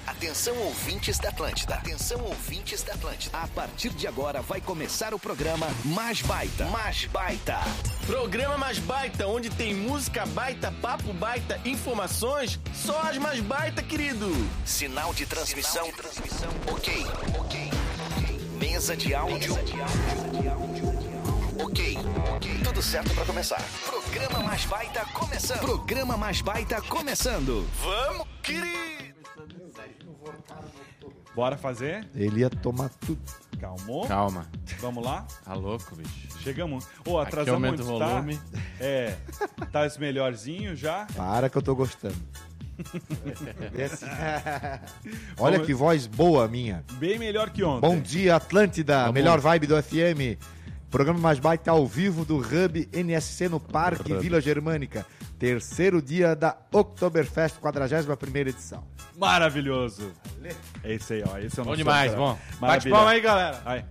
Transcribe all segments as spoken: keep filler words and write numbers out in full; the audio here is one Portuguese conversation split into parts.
Atenção, ouvintes da Atlântida. Atenção, ouvintes da Atlântida. A partir de agora vai começar o programa Mais Baita. Mais Baita. Programa Mais Baita, onde tem música baita, papo baita, informações, só as mais baita, querido. Sinal de transmissão. Sinal de transmissão. Ok. Ok. Mesa de áudio. Mesa de áudio. Ok. Ok. Tudo certo pra começar. Programa Mais Baita começando. Programa Mais Baita começando. Vamos, querido. Bora fazer? Ele ia tomar tudo. Calmou? Calma. Vamos lá? Tá louco, bicho. Chegamos. Ô, Aqui atrasamos aumenta muito, o tá? volume. É. Tá esse melhorzinho já? Para que eu tô gostando. Olha que voz boa minha. Bem melhor que ontem. Bom dia, Atlântida. Vamos. Melhor vibe do F M. Programa Mais Baita ao vivo do Hub N S C no Parque Hub. Vila Germânica. Terceiro dia da Oktoberfest, quadragésima primeira edição. Maravilhoso. É esse aí, ó. Esse é o Bom nosso demais, programa. bom. Bate Maravilha. palma aí, galera. Aí.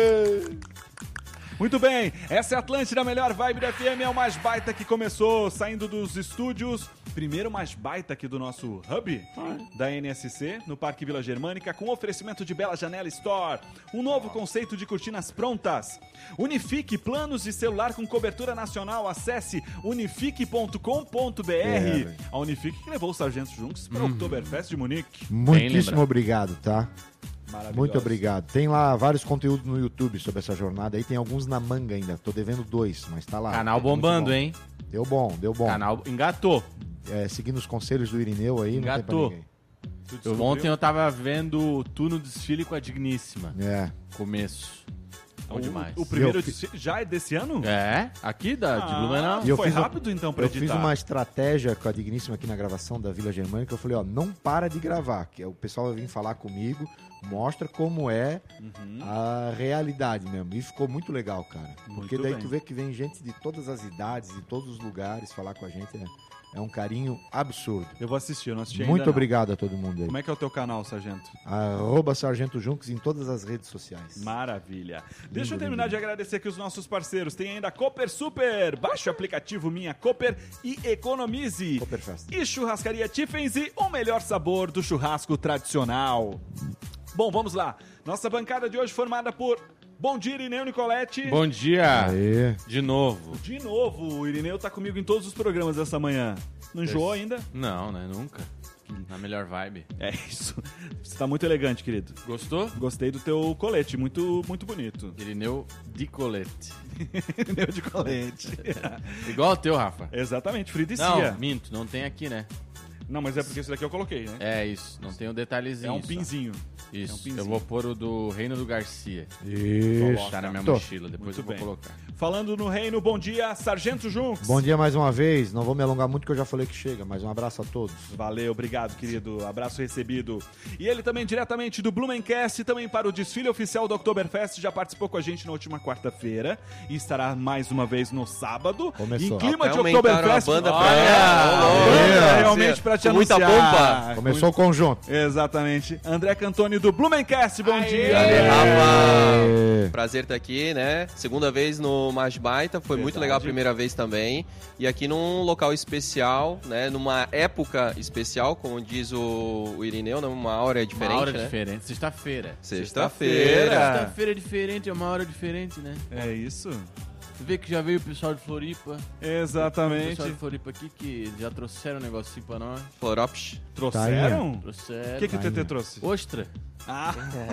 Muito bem, essa é a Atlântida, a melhor vibe do F M, é o Mais Baita que começou saindo dos estúdios. Primeiro Mais Baita aqui do nosso Hub da N S C, no Parque Vila Germânica, com oferecimento de Bela Janela Store. Um novo conceito de cortinas prontas. Unifique, planos de celular com cobertura nacional. Acesse unifique ponto com ponto b r. É, a Unifique que levou o Sargento Junks para o Oktoberfest de Munique. Muitíssimo lembrado. obrigado, tá? Maravilhoso. Muito obrigado. Tem lá vários conteúdos no YouTube sobre essa jornada. Aí tem alguns na manga ainda. Tô devendo dois, mas tá lá. Canal Muito bombando, bom. hein? Deu bom, deu bom. Canal engatou. É, seguindo os conselhos do Irineu aí, não tem pra Engatou. ninguém. Tu Eu, descobriu? ontem eu tava vendo tu no desfile com a Digníssima. É. Começo. Bom O- demais. O, primeiro Eu fi- desfile já é desse ano? É, aqui da, de Ah, Blumenau. E eu Foi fiz um- rápido então pra Eu editar. fiz uma estratégia com a Digníssima aqui na gravação da Vila Germânica. Eu falei, ó, não para de gravar, que o pessoal vai vir falar comigo, mostra como é Uhum. a realidade mesmo. E ficou muito legal, cara. Porque Muito daí bem. tu vê que vem gente de todas as idades, de todos os lugares falar com a gente. É, é um carinho absurdo. Eu vou assistir, eu não assisti Muito ainda não. obrigado a todo mundo aí. Como é que é o teu canal, Sargento? Arroba Sargento Junks em todas as redes sociais. Maravilha. Deixa eu Lindo, terminar lindo. de agradecer aqui os nossos parceiros. Tem ainda a Cooper Super. Baixe o aplicativo Minha Cooper e economize. Cooperfest. E Churrascaria Tiffins e o melhor sabor do churrasco tradicional. Bom, vamos lá. Nossa bancada de hoje formada por Bom dia, Irineu Nicoletti. Bom dia. Aê. De novo. De novo, o Irineu tá comigo em todos os programas dessa manhã. Não enjoou ainda? Não, né? Nunca. Na melhor vibe. É isso. Você tá muito elegante, querido. Gostou? Gostei do teu colete, muito, muito bonito. Irineu de colete. Irineu de colete. Igual o teu, Rafa. Exatamente, Frida e Não, Cia. minto, não tem aqui, né? Não, mas é porque esse daqui eu coloquei, né? É isso, não tem um detalhezinho. É um só. pinzinho. Isso, É um pinzinho. eu vou pôr o do Reino do Garcia. Isso. Tá na minha Tô. mochila, depois Muito eu vou bem. colocar. Falando no reino, bom dia, Sargento Junks. Bom dia mais uma vez. Não vou me alongar muito que eu já falei que chega, mas um abraço a todos. Valeu, obrigado, querido. Abraço recebido. E ele também diretamente do Blumencast, também para o desfile oficial do Oktoberfest, já participou com a gente na última quarta-feira e estará mais uma vez no sábado. Começou. Em clima Até de aumentaram Oktoberfest. a banda pra- Olha, Ô, a banda é. realmente para te Com muita anunciar. pompa. Começou o conjunto. Exatamente. André Cantoni do Blumencast, bom dia. Dale, Rafa. Aê. Prazer estar aqui, né? Segunda vez no Mais Baita, foi muito Verdade. legal a primeira vez também. E aqui num local especial, né? Numa época especial, como diz o, o Irineu, né? Uma hora diferente, Uma hora né? diferente. Sexta-feira. Sexta-feira. Sexta-feira é diferente, é uma hora diferente, né? É isso. Você vê que já veio o pessoal de Floripa. O Exatamente. pessoal de Floripa aqui que já trouxeram um negocinho pra nós. Florops. Trouxeram? O Trouxeram. que, que o T T trouxe? Ostra. Ah,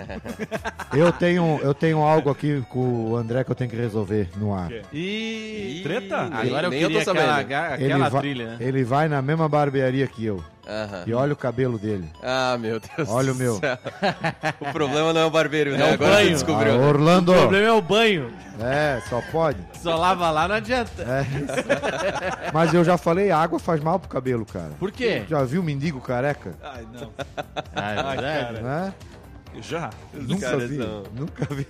Eu tenho, eu tenho algo aqui com o André que eu tenho que resolver no ar. quê? E... Treta? Nem- Agora eu nem eu queria tô aquela, sabendo. ga- Ele aquela vai, trilha, né? ele vai na mesma barbearia que eu. Aham. E olha o cabelo dele. Ah, meu Deus Olha do o meu. céu. O problema não é o barbeiro, né? É o Agora banho. você descobriu. Ah, né? Orlando. O problema é o banho. É, só pode. Só lava lá, não adianta. É. Mas eu já falei, a água faz mal pro cabelo, cara. Por quê? Já viu mendigo careca? ai, não. Ah, é Ai, verdade. cara. Né? Já? Nunca caras vi. não. Nunca vi.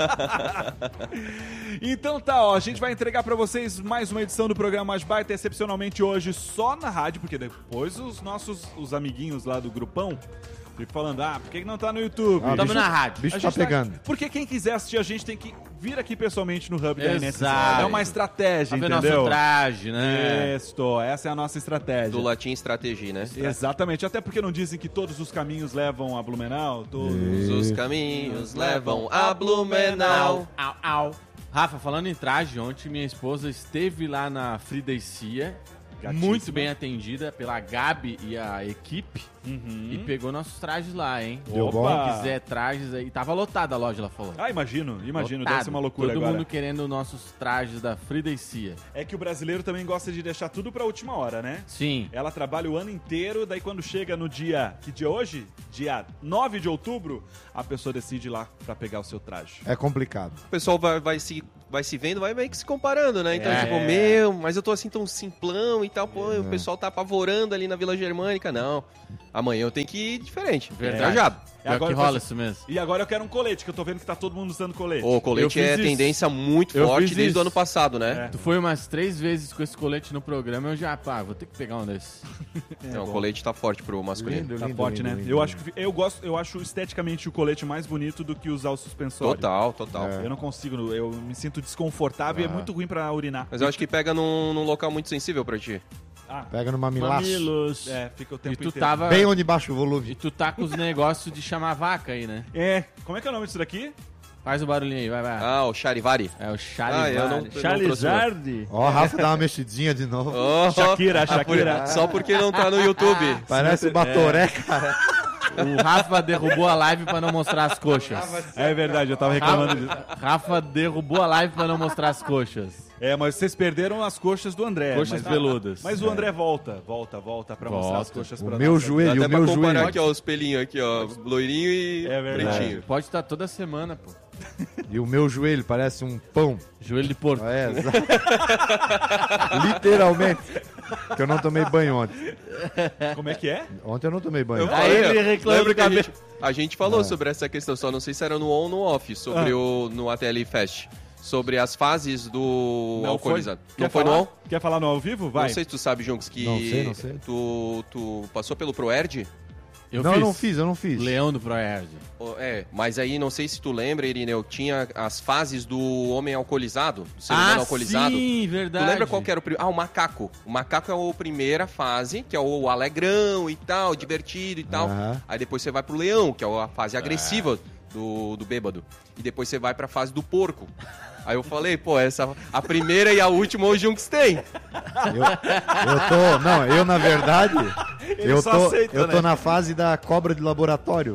Então tá, ó, a gente vai entregar pra vocês mais uma edição do programa Mais Baita, excepcionalmente hoje só na rádio, porque depois os nossos os amiguinhos lá do grupão ficam falando, ah, por que que não tá no YouTube? Ah, Tamo bicho- na rádio. bicho A tá gente pegando. Porque quem quiser assistir a gente tem que vir aqui pessoalmente no Hub da N S C. Exato. É uma estratégia, Pra ver entendeu? nosso traje, né? Isso, essa é a nossa estratégia. Do latim estratégia, né? Exatamente, até porque não dizem que todos os caminhos levam a Blumenau, todos... Os caminhos levam a Blumenau. Au, au. Rafa, falando em traje, ontem minha esposa esteve lá na Frida e Cia, Gatíssima. muito bem atendida pela Gabi e a equipe, Uhum. e pegou nossos trajes lá, hein? Deu Opa. bom? Quem quiser trajes aí, tava lotada a loja, ela falou. Ah, imagino, imagino, Lotado. deve ser uma loucura Todo agora. mundo querendo nossos trajes da Frida e Cia. É que o brasileiro também gosta de deixar tudo pra última hora, né? Sim. Ela trabalha o ano inteiro, daí quando chega no dia... Que dia é hoje? Dia nove de outubro, a pessoa decide ir lá pra pegar o seu traje. É complicado. O pessoal vai, vai, se, vai se vendo, vai meio que se comparando, né? Então, É. tipo, meu, mas eu tô assim tão simplão e tal, pô, o pessoal tá apavorando ali na Vila Germânica. Não, amanhã eu tenho que ir diferente, Verdade. trajado. Pior agora que eu rola faço- isso mesmo. E agora eu quero um colete, que eu tô vendo que tá todo mundo usando colete. O Eu colete fiz é isso. tendência muito Eu forte fiz desde isso. o ano passado, né? É. Tu foi umas três vezes com esse colete no programa, eu já, pá, vou ter que pegar um desses. Então, o colete tá forte pro masculino. Lindo, Tá lindo, forte, lindo, né? lindo, eu lindo. acho que eu gosto, eu acho esteticamente o colete mais bonito do que usar o suspensório. Total, total. É. Eu não consigo, eu me sinto desconfortável e é Ah. muito ruim pra urinar. Mas eu acho que pega num, num local muito sensível pra ti. Ah, Pega no mamilaço. Mamilos. é, fica o E tempo tu inteiro. tava... Bem onde baixa o E volume. tu tá com os negócios de chamar vaca aí, né? É, como é que é o nome disso daqui? Faz o barulhinho aí, vai, vai. Ah, o Charivari. É o Ah, Charivari. eu não, eu não trouxe Charizard. Ó, a Rafa dá uma mexidinha de novo. Oh, Shakira, ah, por- Shakira. Só porque não tá no YouTube. Parece o Batoré, cara. O Rafa derrubou a live pra não mostrar as coxas. É verdade, eu tava reclamando disso. Rafa derrubou a live pra não mostrar as coxas. É, mas vocês perderam as coxas do André. Coxas mas, peludas. Mas o André volta, volta, volta pra Volta. mostrar as coxas O pra meu nossa- Dá joelho, até o pra meu comparar joelho. aqui, ó, os pelinhos aqui, ó. Loirinho e É verdade. pretinho. Pode estar toda semana, pô. E o meu joelho parece um pão. Joelho de porco. É, exato. Literalmente. Que eu não tomei banho ontem. Como é que é? Ontem eu não tomei banho. Eu falei, Aí ele ó, reclama lembra do que a cabelo. gente, a gente falou sobre essa questão, só não sei se era no on ou no off, sobre o no A T L Fest, sobre as fases do Não alcoolizado. Foi? Não Quer foi no falar? on? Quer falar no ao vivo? Vai. Não sei se tu sabe, Junks, que Não sei, não sei. Tu, tu passou pelo Proerd? Eu não, fiz. eu não fiz, eu não fiz. Leão do Proerd. Oh, É, mas aí não sei se tu lembra, Irineu, tinha as fases do homem alcoolizado, do ser humano Ah, alcoolizado. sim, Tu verdade. lembra qual que era o primeiro? Ah, o macaco. O macaco é a primeira fase, que é o alegrão e tal, divertido e tal. Aham. Aí depois você vai pro leão, que é a fase agressiva do, do bêbado. E depois você vai pra fase do porco. Aí eu falei, pô, essa, a primeira e a última o Junks tem. Eu, eu tô. Não, eu na verdade. eu só tô, aceita, eu tô né? na fase da cobra de laboratório.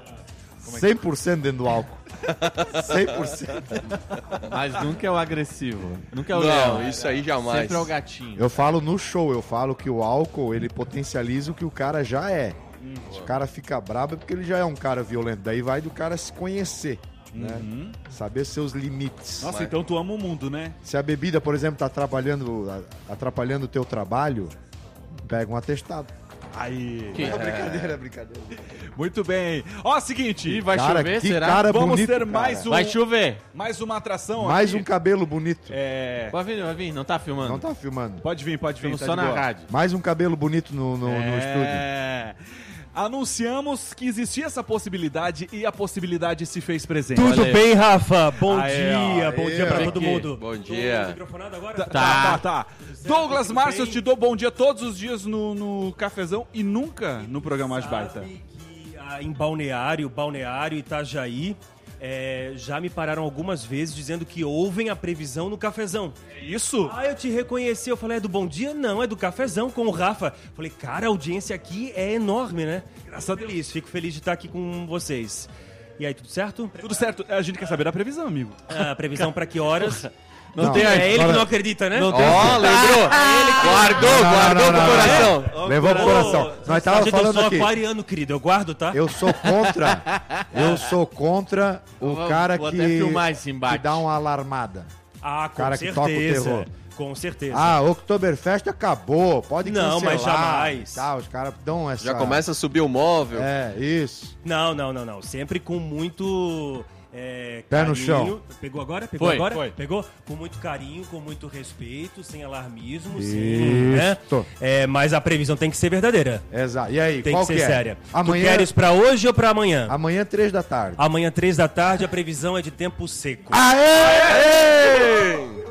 cem por cento dentro do álcool. cem por cento. Mas nunca é o agressivo. Nunca é o Não, leão. isso aí jamais. Sempre é o gatinho. Eu falo no show, eu falo que o álcool ele potencializa o que o cara já é. Se o cara fica brabo é porque ele já é um cara violento. Daí vai do cara se conhecer, né? Saber seus limites. Nossa, Mas- então tu ama o mundo, né? Se a bebida, por exemplo, tá atrapalhando, a- atrapalhando o teu trabalho, pega um atestado. Aí. Que- É brincadeira, é brincadeira. Muito bem. Ó, seguinte. Ih, vai Cara, chover, que será? cara Vamos bonito, ter cara. mais um, Vai chover. mais uma atração Mais aqui. um cabelo bonito. É. Pode vir, vai vir. Não tá filmando. Não tá filmando. Pode vir, pode vir. Estamos tá só de na boa. rádio. Mais um cabelo bonito no, no, no estúdio. É. Anunciamos que existia essa possibilidade e a possibilidade se fez presente. Tudo Olha aí. bem, Rafa? Bom Aí, dia, ó. bom Aí, dia pra ó. todo Aqui. mundo. Bom Tô dia. microfonado agora? Tá, tá, tá. Douglas Márcio, eu te dou bom dia todos os dias no, no cafezão e nunca no programa Mais Baita. Sabe que, ah, em Balneário, Balneário, Itajaí, é, já me pararam algumas vezes dizendo que ouvem a previsão no cafezão. Isso? Ah, eu te reconheci, eu falei, é do Bom Dia? Não, é do cafezão com o Rafa. Falei, cara, a audiência aqui é enorme, né? Graças a Deus, fico feliz de estar aqui com vocês. E aí, tudo certo? Tudo certo. A gente quer saber da previsão, amigo. A previsão pra que horas? Não, Não, tem É ele que agora- não acredita, né? Não Ó, tem- lembrou? Guardou, Não, não, guardou não, pro não, coração. Levou pro coração. Nós tava Sargento, eu falando sou aqui. aquariano, querido, eu guardo, tá? Eu sou contra. Eu sou contra o Vou- cara vou que, até filmar esse embate. que dá uma alarmada. Ah, com cara que toca o certeza. terror. Com certeza. Ah, Oktoberfest acabou, pode Não, cancelar. mas jamais. Tá, os caras dão essa... Já começa a subir o móvel. É, isso. Não, não, não, não. Sempre com muito é, Pé no carinho. chão. Pegou agora? Pegou Foi, agora? foi. Pegou? Com muito carinho, com muito respeito, sem alarmismo, Isso. sem, né? É, mas a previsão tem que ser verdadeira. Exato. E aí, Tem qual que ser que é? séria. Amanhã, Tu queres pra hoje ou pra amanhã? amanhã, três da tarde. Amanhã, três da tarde, a previsão é de tempo seco. Aê!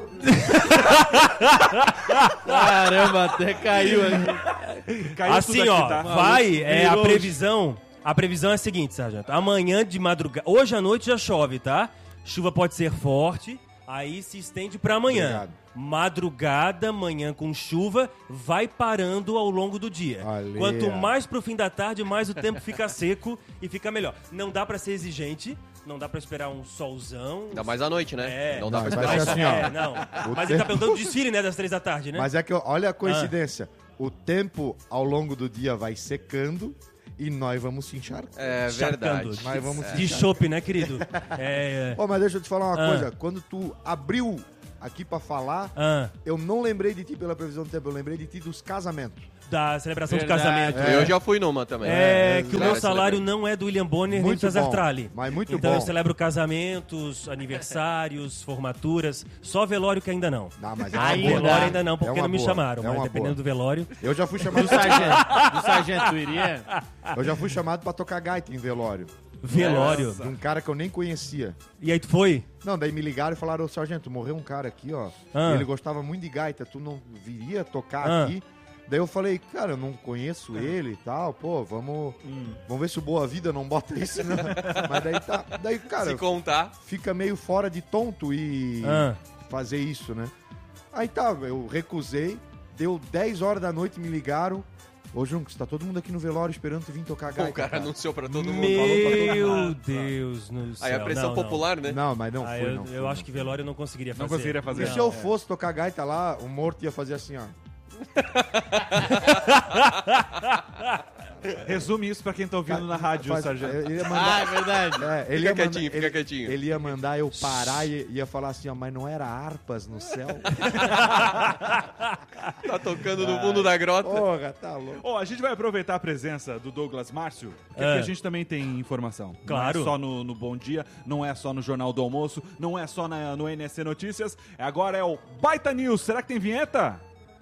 Caramba, até caiu ali. Caiu Assim, tudo ó, aqui, tá? vai, é a Virou. previsão. A previsão é a seguinte, sargento. Amanhã de madrugada, hoje à noite já chove, tá? Chuva pode ser forte, aí se estende pra amanhã. Obrigado. Madrugada, manhã com chuva, vai parando ao longo do dia. Ali, Quanto ó. mais pro fim da tarde, mais o tempo fica seco e fica melhor. Não dá pra ser exigente, não dá pra esperar um solzão. Ainda mais à noite, né? É. Não dá Não, pra vai esperar. ser Mas, assim, ó. é, não. O Mas ele tá tempo- perguntando o desfile, né, das três da tarde, né? Mas é que, olha a coincidência. O tempo ao longo do dia vai secando e nós vamos se encharcar. É Encharcando. verdade. Nós vamos se De encharcar. chopp, né, querido? É... Ó, mas deixa eu te falar uma Ah. coisa. Quando tu abriu aqui pra falar, Ah, eu não lembrei de ti pela previsão do tempo, eu lembrei de ti dos casamentos. da celebração Verdade. de casamento. Eu já fui numa também. É, que o Já meu salário celebrei. não é do William Bonner nem do Muito Cesar bom, Tralli. mas muito então bom. eu celebro casamentos, aniversários, formaturas, só velório que ainda não. Não, mas é Ai, uma boa. velório ainda não, porque É uma não me boa, chamaram, é mas uma dependendo boa. do velório. Eu já fui chamado, Do sargento, do sargento, tu iria? eu já fui chamado pra tocar gaita em velório. Velório. De um cara que eu nem conhecia. E aí tu foi? Não, daí me ligaram e falaram, ô sargento, morreu um cara aqui, ó. Ah. Ele gostava muito de gaita, tu não viria tocar Ah. aqui? Daí eu falei, cara, eu não conheço ele e tal, pô, vamos, vamos ver se o Boa Vida não bota isso, né? Mas daí tá, daí, cara, Se contar, fica meio fora de tonto e Ah. fazer isso, né? Aí tá, eu recusei, deu dez horas da noite, me ligaram, ô Junks, tá todo mundo aqui no velório esperando tu vir tocar gaita, o cara cara. anunciou pra todo mundo. Meu Deus no céu. Aí a pressão não, não. popular, né? Não, mas não Ah, foi, eu, não. foi, eu não. acho que velório eu não conseguiria fazer. Não conseguiria fazer. E se eu fosse tocar gaita lá, o morto ia fazer assim, ó. Resume isso pra quem tá ouvindo na rádio, Faz- sargento. Ele ia Ah, mandar, é verdade. é, ele Fica ia mandar- quietinho, fica ele- quietinho. Ele ia mandar eu parar e ia falar assim, ó, mas não era harpas no céu? Tá tocando no fundo da grota. Porra, tá louco. Ó, a gente vai aproveitar a presença do Douglas Márcio, porque É. aqui a gente também tem informação. Claro. Não é só no, no Bom Dia, não é só no Jornal do Almoço, não é só na- no N S C Notícias, agora é o Baita News. Será que tem vinheta?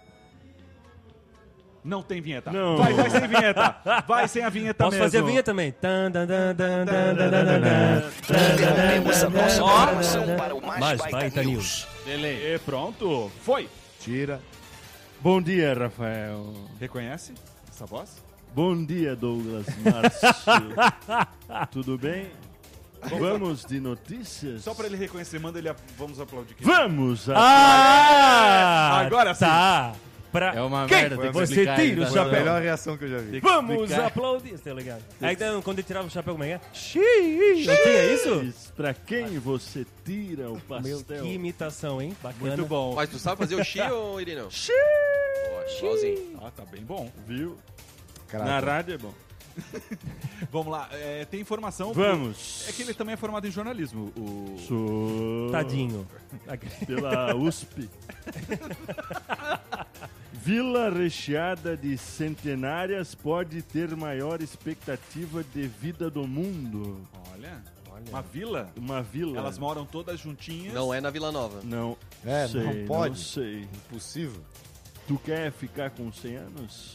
Não tem vinheta. Não. Vai, vai sem vinheta. Vai sem a vinheta Posso mesmo. fazer a vinheta também? Tan, tan, tan, tan, tan, tan, tan, tan. Interrompemos a nossa programação para o Mais, Mais Baita, Baita News. Delay. E pronto. Foi. Tira. Bom dia, Rafael. Reconhece essa voz? Bom dia, Douglas Márcio. Tudo bem? Vamos de notícias? Só pra ele reconhecer, manda ele... A... Vamos aplaudir. aqui. Vamos! A... Ah! Agora sim. Tá. Pra... É uma Quem? merda, tem que Você explicar tira ainda. o Foi a chapéu. melhor reação que eu já vi. Vamos explicar. aplaudir, tá ligado? Aí então, quando ele tirava o chapéu, como é que é? Xiii! Não tinha isso? Pra quem você tira o Meu, pastel? que imitação, hein? Bacana. Muito bom. Mas tu sabe fazer o chi ou Irineu? Chi! Igualzinho. Ah, tá bem bom. Viu? Caraca. Na rádio é bom. Vamos lá. é, tem informação... Vamos. É que ele também é formado em jornalismo. O... Sou... Tadinho. Pela U S P. Vila recheada de centenárias pode ter maior expectativa de vida do mundo. Olha, uma vila. Uma vila. Elas moram todas juntinhas. Não é na Vila Nova. Não É, sei, não pode. não sei. Impossível. Tu quer ficar com cem anos?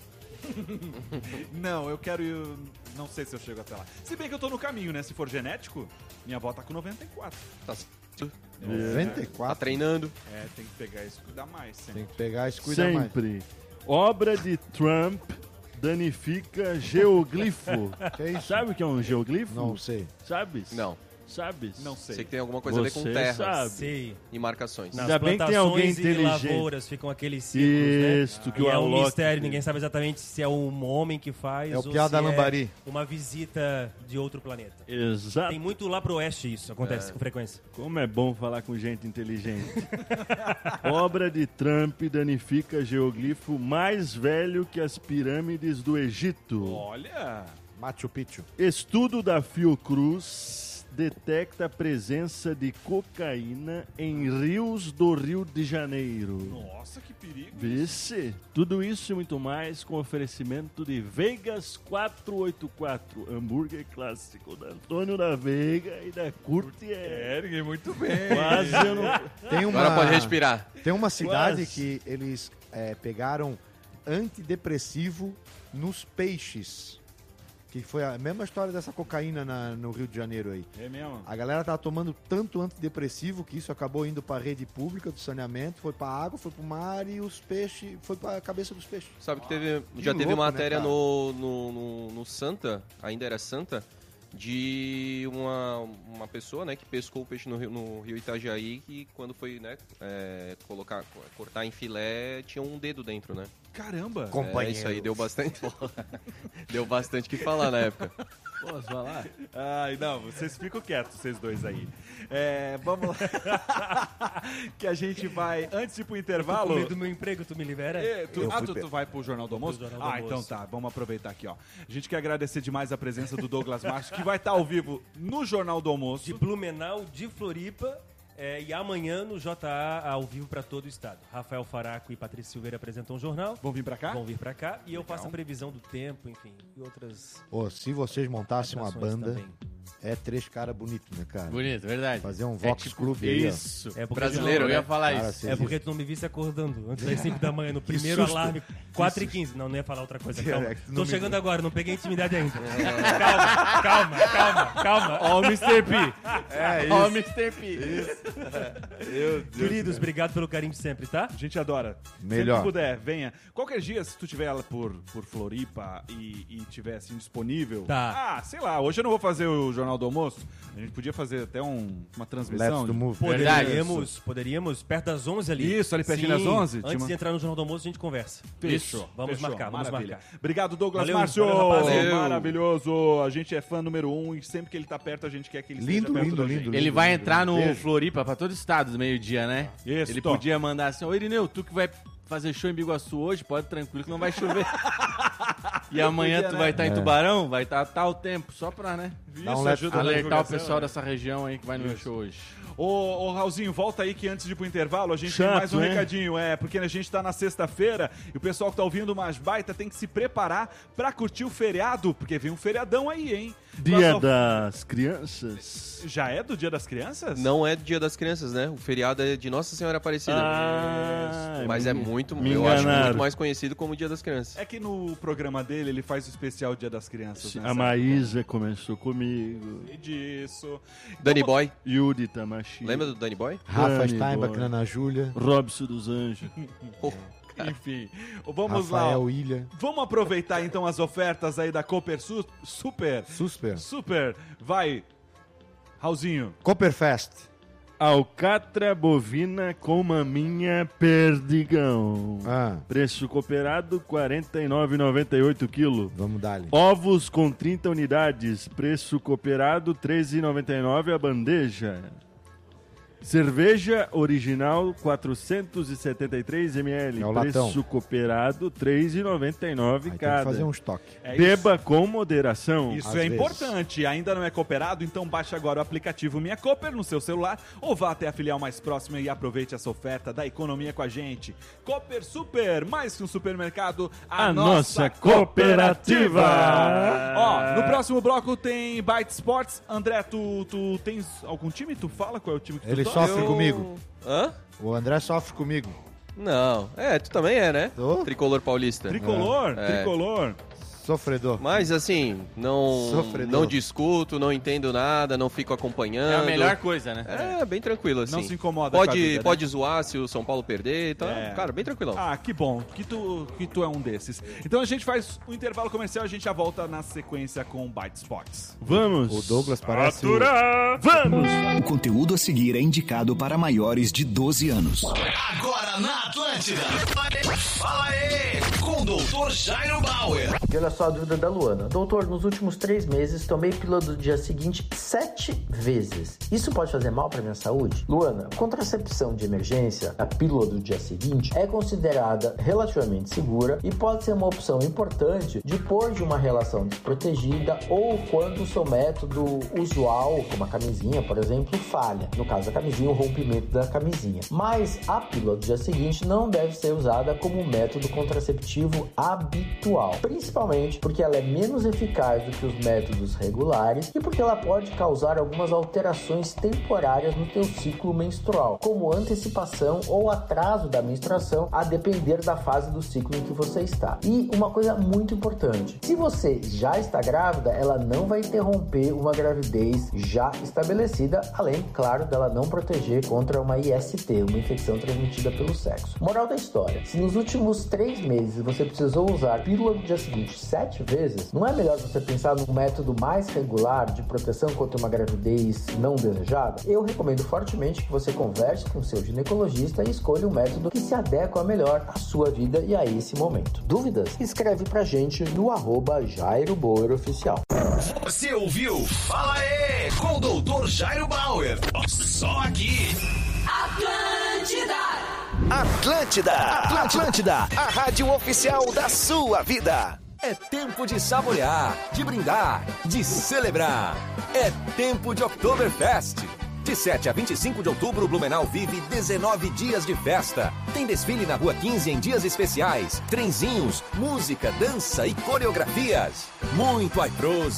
Não, eu quero... ir- Não sei se eu chego até lá. Se bem que eu tô no caminho, né? Se for genético, minha avó tá com noventa e quatro. Tá, noventa e tá quatro. treinando. É, tem que pegar isso e cuidar mais. Sempre. Tem que pegar e cuidar mais. Sempre. Obra de Trump danifica geoglifo. Que é isso? Sabe o que é um geoglifo? Não sei. Sabes? Não. Sabes? Não sei. Sei que tem alguma coisa a ver com Você terra sabe. Sei. e marcações. Nas Ainda bem que tem alguém plantações e inteligente. lavouras ficam aqueles círculos, Isso, né? que E o é um Alok- mistério, ninguém sabe exatamente se é um homem que faz É o ou piá se da Lambari. é uma visita de outro planeta. Exato. Tem muito lá pro oeste isso, acontece com frequência. Como é bom falar com gente inteligente. Obra de Trump danifica geoglifo mais velho que as pirâmides do Egito. Olha, Machu Picchu. Estudo da Fiocruz detecta a presença de cocaína em rios do Rio de Janeiro. Nossa, que perigo. Vice, tudo isso e muito mais com oferecimento de Vegas quatrocentos e oitenta e quatro, hambúrguer clássico da Antônio da Veiga e da Curtier. Ergue, muito bem. Quase eu não... Tem uma, Agora pode respirar. Tem uma cidade Quase. que eles é, pegaram antidepressivo nos peixes. Que foi a mesma história dessa cocaína na- no Rio de Janeiro aí. É mesmo? A galera tava tomando tanto antidepressivo que isso acabou indo pra rede pública do saneamento, foi pra água, foi pro mar e os peixes, foi pra cabeça dos peixes. Sabe que teve, Que já teve louco, matéria né, cara? no, no, no, no Santa, ainda era Santa, de uma, uma pessoa, né, que pescou o peixe no rio, no rio Itajaí, que quando foi, né, é, colocar, cortar em filé, tinha um dedo dentro, né? Caramba. É, isso aí deu bastante, deu bastante que falar na época. Posso falar? Ai, não, vocês ficam quietos, vocês dois aí. É, vamos lá. Que a gente vai, antes de ir pro Com intervalo... medo do meu emprego, tu me libera? É, tu, Eu ah, fui tu, pe- tu vai pro Jornal do Almoço? Pro Jornal do ah, Almoço. então tá, vamos aproveitar aqui, ó. A gente quer agradecer demais a presença do Douglas Marques, que vai estar ao vivo no Jornal do Almoço. De Blumenau, de Floripa. É, e amanhã no J A ao vivo para todo o estado. Rafael Faraco e Patrícia Silveira apresentam o jornal. Vão vir pra cá? Vão vir pra cá e eu faço a previsão do tempo, enfim, e outras Ô, se vocês montassem uma atrações banda, também. é três caras bonitos, né, cara? Bonito, verdade. Fazer um É Vox tipo Club aí, ó. Isso. É porque Brasileiro, não, eu ia né? falar Cara, isso. você- É porque tu não me visse acordando antes das cinco da manhã, no primeiro susto. alarme, quatro e quinze. Não, não ia falar outra coisa, calma. Direct, não Tô me- chegando agora, não peguei intimidade ainda. Calma, calma, calma, calma. Ó o mister P. É Ó o isso. mister P. Queridos, obrigado pelo carinho de sempre, tá? A gente adora. Melhor. Sempre que puder, venha. Qualquer dia, se tu tiver por, por Floripa e, e tiver assim disponível. Tá. Ah, sei lá, hoje eu não vou fazer o Jornal do Almoço. A gente podia fazer até um, uma transmissão. Let's do Move. Verdade. Poderíamos, poderíamos, perto das onze ali. Isso, ali pertinho das Sim, onze, Antes tinha uma- de entrar no Jornal do Almoço, a gente conversa. Fechou. Vamos Fechou. marcar, vamos Maravilha. marcar. Obrigado, Douglas Valeu, Márcio. valeu, rapaz. Valeu. Maravilhoso. A gente é fã número um e sempre que ele tá perto, a gente quer que ele Lindo, esteja perto lindo, da lindo, gente. lindo. Ele vai entrar no Beijo. Floripa pra todo o estado do meio-dia, né? Isso, Ele tô. podia mandar assim, ô Irineu, tu que vai fazer show em Biguaçu hoje, pode ir tranquilo que não vai chover. E amanhã podia, tu né? vai estar em É. Tubarão, vai estar tal tempo, só pra, né? Dá um Isso let- ajuda na Alertar o divulgação, pessoal né? dessa região aí que vai no meu show hoje. Ô, ô, Raulzinho, volta aí que antes de ir pro intervalo, a gente Chato, tem mais um hein? recadinho. É, porque a gente tá na sexta-feira e o pessoal que tá ouvindo o Mais Baita tem que se preparar pra curtir o feriado, porque vem um feriadão aí, hein? Dia Nossa, das Crianças. Já é do Dia das Crianças? Não é Dia das Crianças, né? O feriado é de Nossa Senhora Aparecida. Ah, Mas me- é muito, me eu acho enganaram. muito mais conhecido como Dia das Crianças. É que no programa dele ele faz o especial Dia das Crianças, né? A Maísa começou comigo. E disso. Danny Boy, Yuri Tamashi. lembra do Danny Boy? Rafa Dani, Steinbach, boy. Ana Júlia, Robson dos Anjos. Enfim, vamos lá. Rafael ó. Ilha, Vamos aproveitar então as ofertas aí da Cooper Su- Super. Susper, Super. Vai, Raulzinho. Copperfest. Alcatra bovina com maminha perdigão. Ah, Preço cooperado quarenta e nove reais e noventa e oito quilo. vamos dar-lhe. Ovos com trinta unidades. Preço cooperado treze reais e noventa e nove a bandeja. Cerveja original quatrocentos e setenta e três mililitros. É o latão. Preço cooperado três reais e noventa e nove Aí tem que cada. fazer um estoque. É Beba com moderação. Isso Às é vezes. importante. Ainda não é cooperado, então baixe agora o aplicativo Minha Cooper no seu celular ou vá até a filial mais próxima e aproveite essa oferta da economia com a gente. Cooper Super, mais que um supermercado, a, A nossa cooperativa. Ó, no próximo bloco tem Byte Sports. André, tu, tu tens algum time? Tu fala qual é o time que tu Ele torce? sofre Eu- comigo. Hã? O André sofre comigo. Não. É, tu também é, né? Tô. Tricolor paulista. Tricolor, É. tricolor. Sofredor. Mas assim, não, Sofredor. não discuto, não entendo nada, não fico acompanhando. É a melhor coisa, né? É, bem tranquilo, assim. Não se incomoda com a Pode, vida, né? pode zoar se o São Paulo perder e tal. É. Cara, bem tranquilão. Ah, que bom, que tu, que tu é um desses. Então a gente faz o intervalo comercial, a gente já volta na sequência com Byte Sports. Vamos. O Douglas parece o... Vamos. O conteúdo a seguir é indicado para maiores de doze anos. Agora na Atlântida. Fala aí, com o doutor Jairo Bauer. Pelas só a dúvida da Luana. Doutor, nos últimos três meses tomei pílula do dia seguinte sete vezes. Isso pode fazer mal para minha saúde? Luana, contracepção de emergência, a pílula do dia seguinte, é considerada relativamente segura e pode ser uma opção importante depois de uma relação desprotegida ou quando o seu método usual, como a camisinha, por exemplo, falha. No caso da camisinha, o rompimento da camisinha. Mas a pílula do dia seguinte não deve ser usada como um método contraceptivo habitual, principalmente porque ela é menos eficaz do que os métodos regulares e porque ela pode causar algumas alterações temporárias no teu ciclo menstrual, como antecipação ou atraso da menstruação, a depender da fase do ciclo em que você está. E uma coisa muito importante, se você já está grávida, ela não vai interromper uma gravidez já estabelecida, além, claro, dela não proteger contra uma I S T, uma infecção transmitida pelo sexo. Moral da história, se nos últimos três meses você precisou usar pílula no dia seguinte sete vezes, não é melhor você pensar num método mais regular de proteção contra uma gravidez não desejada? Eu recomendo fortemente que você converse com seu ginecologista e escolha um método que se adequa melhor à sua vida e a esse momento. Dúvidas? Escreve pra gente no arroba Jairo Bauer Oficial. Você ouviu? Fala aí, com o doutor Jairo Bauer. Só aqui. Atlântida! Atlântida! Atlântida! A rádio oficial da sua vida. É tempo de saborear, de brindar, de celebrar. É tempo de Oktoberfest. De sete a vinte e cinco de outubro, Blumenau vive dezenove dias de festa. Tem desfile na Rua quinze em dias especiais, trenzinhos, música, dança e coreografias. Muito aitroso.